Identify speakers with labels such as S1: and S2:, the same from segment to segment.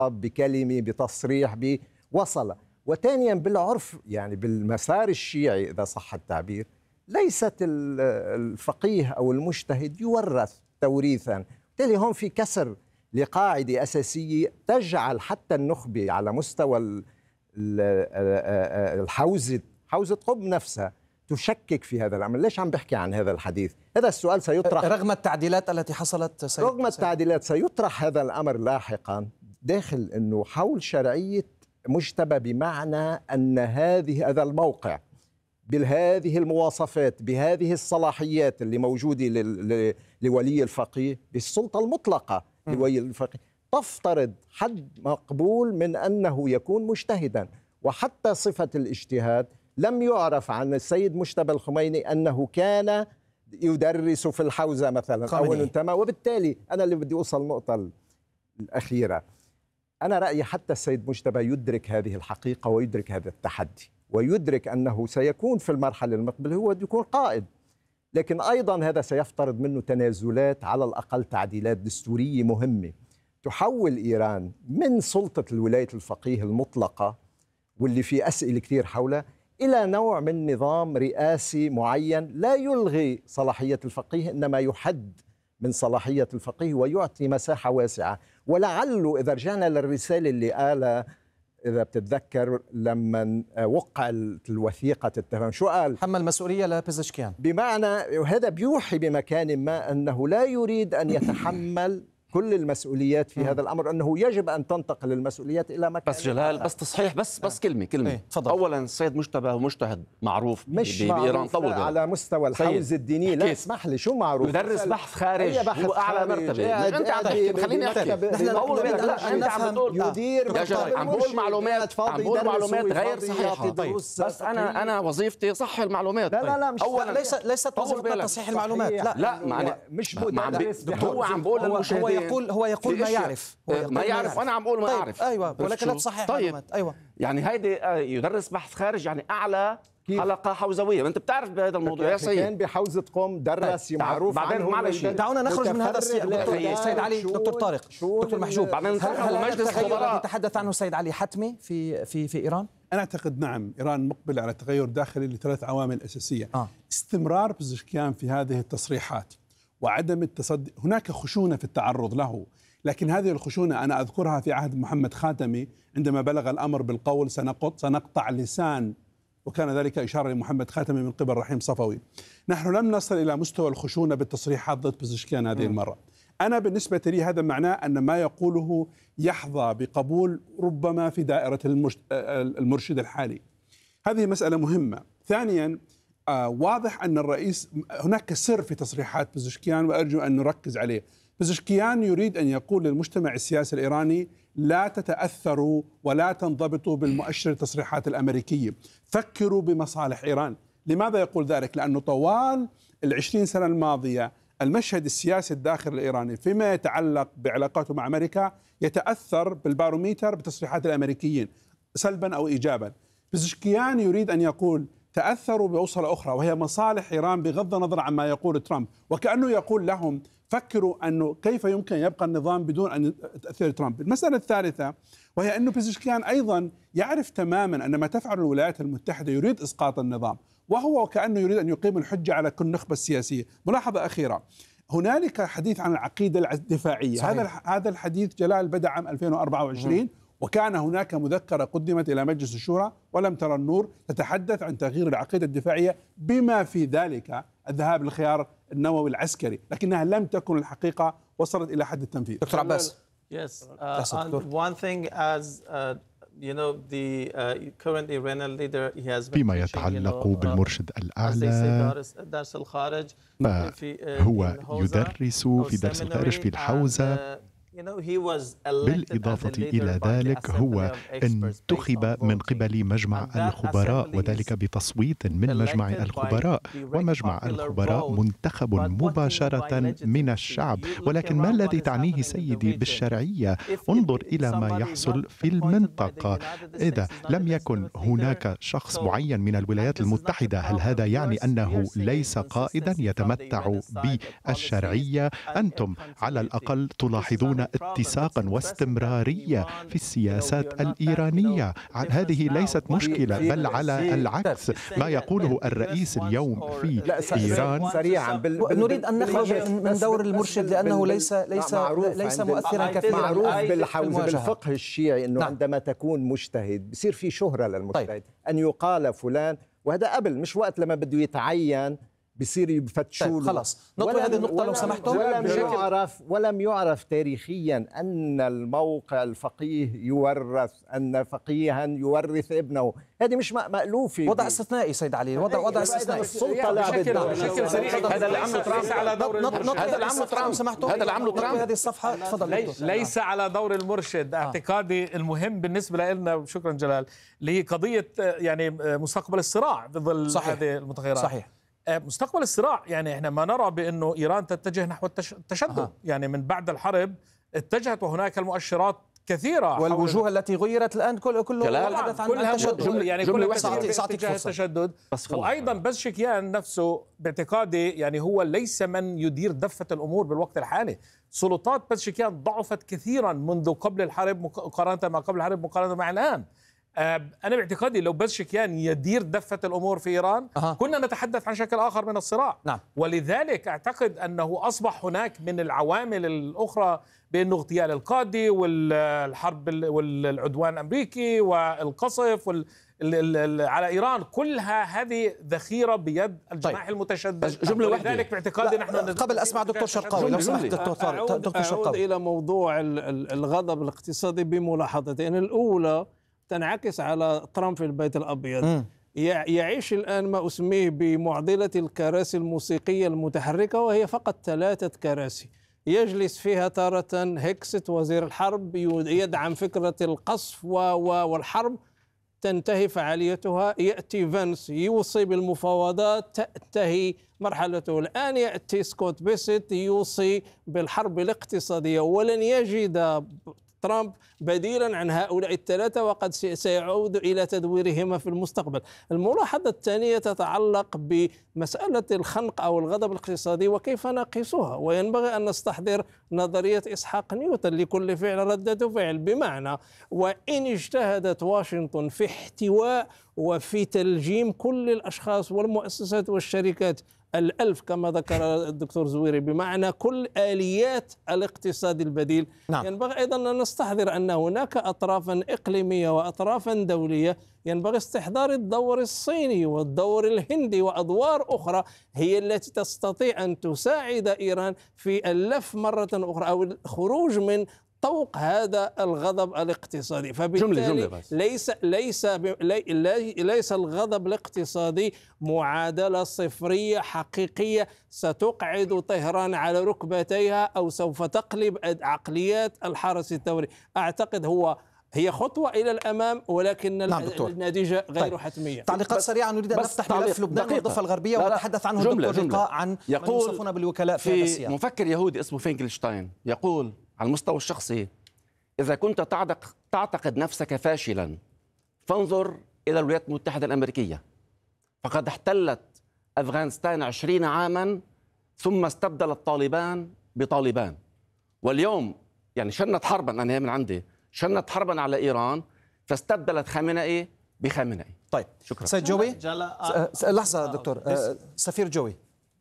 S1: بكلمة بتصريح وصل. وثانيا بالعرف يعني بالمسار الشيعي إذا صح التعبير ليست الفقيه أو المجتهد يورث توريثا، بالتالي هون في كسر لقاعدة أساسية تجعل حتى النخبة على مستوى حوزة قم نفسها تشكك في هذا الأمر. ليش عم بحكي عن هذا الحديث؟ هذا السؤال سيطرح
S2: رغم التعديلات التي حصلت
S1: رغم التعديلات سيطرح هذا الأمر لاحقا داخل أنه حول شرعية مجتبى، بمعنى أن هذا الموقع بهذه المواصفات بهذه الصلاحيات اللي موجودة لولي الفقيه بالسلطة المطلقة لولي الفقيه تفترض حد مقبول من أنه يكون مجتهدا. وحتى صفة الاجتهاد لم يعرف عن السيد مجتبى الخميني أنه كان يدرس في الحوزة مثلا أو انتمى. وبالتالي أنا اللي بدي أوصل النقطة الأخيرة، أنا رأيي حتى السيد مجتبى يدرك هذه الحقيقة ويدرك هذا التحدي ويدرك أنه سيكون في المرحلة المقبلة هو يكون قائد، لكن أيضا هذا سيفترض منه تنازلات، على الأقل تعديلات دستورية مهمة تحول إيران من سلطة الولاية الفقيه المطلقة واللي في أسئلة كثير حولها إلى نوع من نظام رئاسي معين لا يلغي صلاحية الفقيه إنما يحد من صلاحية الفقيه ويعطي مساحة واسعة. ولعله إذا رجعنا للرسالة اللي قالها إذا بتتذكر لما وقع الوثيقة التفاهم، شو قال؟
S2: حمل مسؤولية لبيزشكيان،
S1: بمعنى هذا بيوحي بمكان ما أنه لا يريد أن يتحمل كل المسؤوليات في هذا الأمر، أنه يجب أن تنتقل المسؤوليات إلى مكان.
S3: بس جلال بس تصحيح بس كلمة
S2: ايه.
S3: أولا السيد مجتبى هو مجتهد معروف
S1: مش
S3: بإيران
S1: طول على مستوى الحوزة الدينية. لا اسمح لي، شو معروف؟
S3: يدرس بحث خارج هو أعلى مرتبة. أنت عم تحكي خليني أحكي. أنت عم تقول
S1: يدير
S3: عم بقول معلومات غير صحيحة. طيب بس أنا وظيفتي صح المعلومات.
S2: لا مش ليست وظيفتنا تصحيح المعلومات.
S3: لا
S1: مش
S3: هو عم بقول للمشاهدين
S2: هو يقول ما يعرف،
S3: ما يعرف وانا عم بقول ما اعرف.
S2: ايوه ولكن لا تصحح معلومات. ايوه
S3: يعني هيدي يدرس بحث خارج يعني اعلى حلقه حوزويه، انت بتعرف بهذا الموضوع يا سيد.
S1: كان بحوزه قم درس معروف
S3: بعدين معلش
S2: دعونا نخرج من هذا السياق. دكتور سيد علي، دكتور طارق، دكتور محجوب،
S3: بعدين مجلس الخبراء
S2: يتحدث عنه السيد علي حتمي في ايران.
S4: أنا أعتقد نعم إيران مقبلة على تغير داخلي لثلاث عوامل أساسية. استمرار بزشكيان في هذه التصريحات وعدم التصدي. هناك خشونة في التعرض له، لكن هذه الخشونة أنا أذكرها في عهد محمد خاتمي عندما بلغ الأمر بالقول سنقطع لسان، وكان ذلك إشارة لمحمد خاتمي من قبل رحيم صفوي. نحن لم نصل إلى مستوى الخشونة بالتصريحات ضد بزشكيان هذه المرة. أنا بالنسبة لي هذا معناه أن ما يقوله يحظى بقبول ربما في دائرة المرشد الحالي. هذه مسألة مهمة. ثانيا واضح أن الرئيس هناك سر في تصريحات بزشكيان وأرجو أن نركز عليه. بزشكيان يريد أن يقول للمجتمع السياسي الإيراني لا تتأثروا ولا تنضبطوا بالمؤشر التصريحات الأمريكية، فكروا بمصالح إيران. لماذا يقول ذلك؟ لأنه طوال 20 سنة الماضية المشهد السياسي الداخلي الإيراني فيما يتعلق بعلاقاته مع أمريكا يتأثر بالباروميتر بتصريحات الأمريكيين سلبا أو إيجابا. بزشكيان يريد أن يقول تأثروا بأوصلة أخرى وهي مصالح إيران بغض النظر عما يقول ترامب، وكأنه يقول لهم فكروا أنه كيف يمكن يبقى النظام بدون أن تأثير ترامب. المسألة الثالثة وهي أنه بزشكيان أيضا يعرف تماما أن ما تفعل الولايات المتحدة يريد إسقاط النظام، وهو كأنه يريد أن يقيم الحجة على كل نخبة سياسية. ملاحظة أخيرة، هنالك حديث عن العقيدة الدفاعية.
S2: صحيح.
S4: هذا الحديث جلال بدأ عام 2024 وكان هناك مذكرة قدمت إلى مجلس الشورى ولم ترى النور تتحدث عن تغيير العقيدة الدفاعية بما في ذلك الذهاب للخيار النووي العسكري، لكنها لم تكن الحقيقة وصلت إلى حد التنفيذ.
S2: دكتور عباس.
S5: Yes, one thing as you know the current Iranian leader he has
S6: فيما يتعلق بالمرشد الأعلى هو يدرس في درس الخارج في الحوزة. بالإضافة إلى ذلك هو انتخب من قبل مجمع الخبراء وذلك بتصويت من مجمع الخبراء، ومجمع الخبراء منتخب مباشرة من الشعب. ولكن ما الذي تعنيه سيدي بالشرعية؟ انظر إلى ما يحصل في المنطقة. إذا لم يكن هناك شخص معين من الولايات المتحدة، هل هذا يعني أنه ليس قائدا يتمتع بالشرعية؟ أنتم على الأقل تلاحظون يريدون اتساقا واستمرارية في السياسات الإيرانية. هذه ليست مشكلة، بل على العكس ما يقوله الرئيس اليوم في إيران.
S2: سريعا نريد أن نخرج من دور المرشد لأنه ليس مؤثرا كثيرا.
S1: معروف بالفقه الشيعي أنه عندما تكون مجتهد بصير في شهرة للمجتهد، أن يقال فلان، وهذا قبل مش وقت لما بده يتعين بصير يفتشوا.
S2: خلاص نطوي هذه النقطة لو سمحتم.
S1: ولم يعرف تاريخيا أن الموقع الفقيه يورث، أن فقيها يورث ابنه. هذه مش مألوفة.
S2: وضع استثنائي سيد علي، وضع استثنائي.
S1: السلطة
S3: بشكل سريع. هذا اللي عمله ترامب على دور المرشد. هذا اللي عمله ترامب. هذا اللي عمله ترامب.
S2: هذه الصفحة تفضل.
S7: ليس على دور المرشد. اعتقادي المهم بالنسبة لنا، شكرا جلال، اللي هي قضية يعني مستقبل الصراع بظل هذه المتغيرات.
S2: صحيح.
S7: مستقبل الصراع، يعني احنا ما نرى بأنه إيران تتجه نحو التشدد. يعني من بعد الحرب اتجهت، وهناك المؤشرات كثيرة،
S2: والوجوه التي غيرت الآن كله
S7: يتحدث عن التشدد. يعني كل اتجاه التشدد. وأيضا بزشكيان نفسه باعتقادي يعني هو ليس من يدير دفة الأمور بالوقت الحالي. سلطات بزشكيان ضعفت كثيرا منذ قبل الحرب مقارنة مع قبل الحرب مقارنة مع الآن. أنا باعتقادي لو بزشكيان يدير دفة الأمور في إيران كنا نتحدث عن شكل آخر من الصراع.
S2: نعم.
S7: ولذلك أعتقد أنه أصبح هناك من العوامل الأخرى بأنه اغتيال القاضي والحرب والعدوان الأمريكي والقصف على إيران، كلها هذه ذخيرة بيد الجماح المتشدد.
S3: جملة واحدة.
S7: ولذلك باعتقادي نحن
S2: قبل أسمع دكتور شرقاوي لو سمحت. دكتور شرقاوي.
S8: أعود إلى موضوع الغضب الاقتصادي بملاحظتين. الأولى تنعكس على ترامب في البيت الأبيض. يعيش الآن ما أسميه بمعضلة الكراسي الموسيقية المتحركة، وهي فقط 3 كراسي يجلس فيها تارة هيكست وزير الحرب يدعم فكرة القصف والحرب، تنتهي فعاليتها، يأتي فانس يوصي بالمفاوضات، تنتهي مرحلته. الآن يأتي سكوت بيسيت يوصي بالحرب الاقتصادية، ولن يجد ترامب بديلا عن هؤلاء ال3، وقد سيعود إلى تدويرهما في المستقبل. الملاحظة الثانية تتعلق بمسألة الخنق أو الغضب الاقتصادي وكيف نقيسها، وينبغي أن نستحضر نظرية إسحاق نيوتن: لكل فعل ردة فعل، بمعنى وإن اجتهدت واشنطن في احتواء وفي تلجيم كل الأشخاص والمؤسسات والشركات 1000 كما ذكر الدكتور زويري، بمعنى كل آليات الاقتصاد البديل. نعم. ينبغي أيضا أن نستحضر أن هناك أطرافا إقليمية وأطرافا دولية ينبغي استحضار الدور الصيني والدور الهندي وأدوار أخرى هي التي تستطيع أن تساعد إيران في اللف مرة أخرى أو الخروج من طوق هذا الغضب الاقتصادي. فبالتالي ليس الغضب الاقتصادي معادلة صفرية حقيقية ستقعد طهران على ركبتيها أو سوف تقلب عقليات الحرس الثوري. أعتقد هي خطوة إلى الأمام، ولكن النتيجة غير حتمية.
S2: تعليقات سريعة نريد أن نفتح ملف لبنان والضفة الغربية ونتحدث عنه الدكتور لقاء عن من يوصفون بالوكلاء في هذا السياق.
S3: مفكر يهودي اسمه فينكلشتاين يقول على المستوى الشخصي: إذا كنت تعتقد نفسك فاشلا فانظر إلى الولايات المتحدة الأمريكية، فقد احتلت أفغانستان 20 عاما ثم استبدل الطالبان بطالبان، واليوم يعني شنت حربا، أنا من عندي شنت حربا على إيران فاستبدلت خامنئي بخامنئي.
S2: طيب شكرا. سيد جوي لحظة دكتور سفير جوي.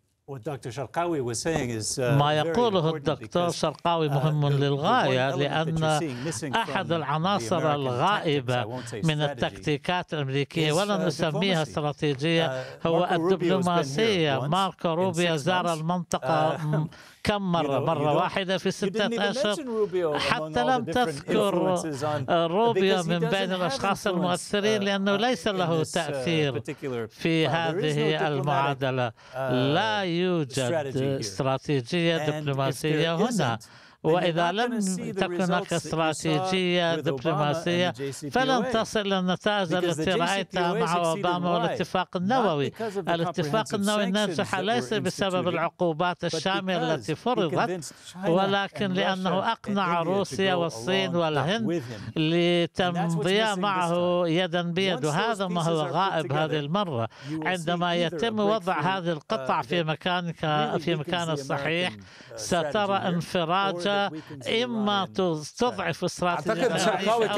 S9: ما يقوله الدكتور شرقاوي مهم للغاية، لأن أحد العناصر الغائبة من التكتيكات الأمريكية ولن نسميها استراتيجية هو الدبلوماسية. ماركو روبيو زار المنطقة كم مرة واحدة في 6 أشهر، حتى لم تذكر روبيو من بين الأشخاص المؤثرين لأنه ليس له تأثير في هذه المعادلة. لا يوجد استراتيجية دبلوماسية هنا، وإذا لم تكن هناك استراتيجية دبلوماسية فلن تصل إلى النتائج التي رأيتها مع أوباما والاتفاق النووي. الاتفاق النووي نجح ليس بسبب العقوبات الشاملة التي فرضت، ولكن لأنه أقنع روسيا والصين والهند لتمضي معه يدا بيد، وهذا ما هو غائب هذه المرة. عندما يتم وضع هذه القطع في مكانها الصحيح سترى انفراجا إما تضعف استراتيجية
S7: أعتقد شرقاوي